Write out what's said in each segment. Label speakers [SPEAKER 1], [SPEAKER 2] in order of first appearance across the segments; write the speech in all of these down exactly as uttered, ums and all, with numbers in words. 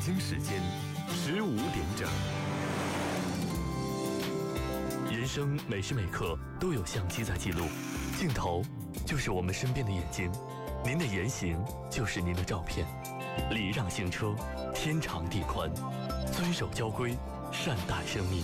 [SPEAKER 1] 京时间十五点整。人生每时每刻都有相机在记录，镜头就是我们身边的眼睛，您的言行就是您的照片。礼让行车，天长地宽，遵守交规，善待生命。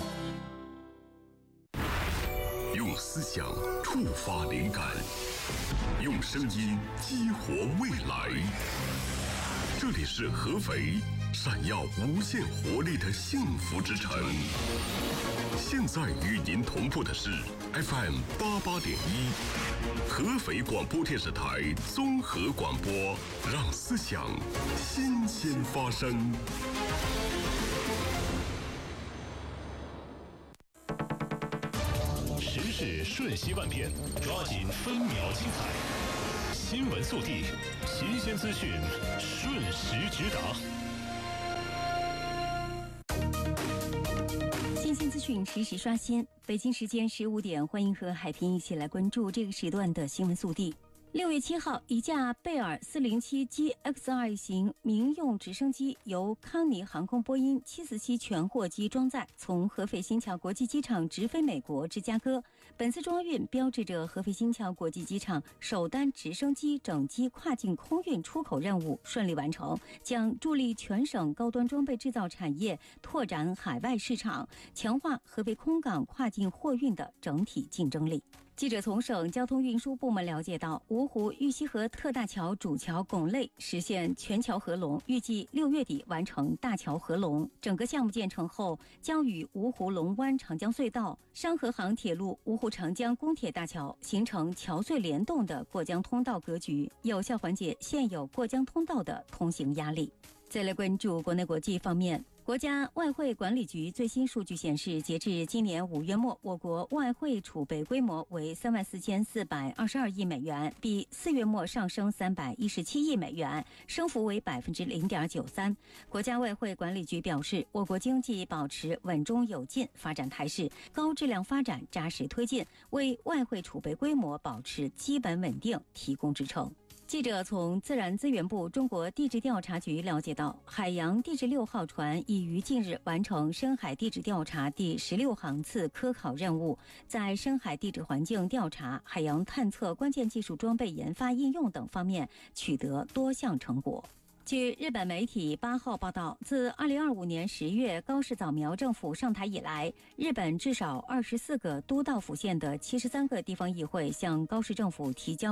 [SPEAKER 2] 用思想触发灵感，用声音激活未来。这里是合肥，闪耀无限活力的幸福之城。现在与您同步的是 F M 八八点一，合肥广播电视台综合广播，让思想新鲜发生。
[SPEAKER 3] 时事瞬息万变，抓紧分秒精彩。新闻速递，新鲜资讯，瞬时直达。
[SPEAKER 4] 新鲜资讯实时刷新。北京时间十五点，欢迎和海平一起来关注这个时段的新闻速递。六月七号，一架贝尔四零七 G X 二 型民用直升机由康尼航空波音七四七全货机装载，从合肥新桥国际机场直飞美国芝加哥。本次装运标志着合肥新桥国际机场首单直升机整机跨境空运出口任务顺利完成，将助力全省高端装备制造产业拓展海外市场，强化合肥空港跨境货运的整体竞争力。记者从省交通运输部门了解到，芜湖玉溪河特大桥主桥拱肋实现全桥合龙，预计六月底完成大桥合龙。整个项目建成后，将与芜湖龙湾长江隧道、商河杭铁路芜湖长江公铁大桥形成桥隧联动的过江通道格局，有效缓解现有过江通道的通行压力。再来关注国内国际方面。国家外汇管理局最新数据显示，截至今年五月末，我国外汇储备规模为三万四千四百二十二亿美元，比四月末上升三百一十七亿美元，升幅为百分之零点九三。国家外汇管理局表示，我国经济保持稳中有进发展态势，高质量发展扎实推进，为外汇储备规模保持基本稳定提供支撑。记者从自然资源部中国地质调查局了解到，海洋地质六号船已于近日完成深海地质调查第十六航次科考任务，在深海地质环境调查、海洋探测关键技术装备研发应用等方面取得多项成果。据日本媒体八号报道，自二零二五年十月高市早苗政府上台以来，日本至少二十四个都道府县的七十三个地方议会向高市政府提交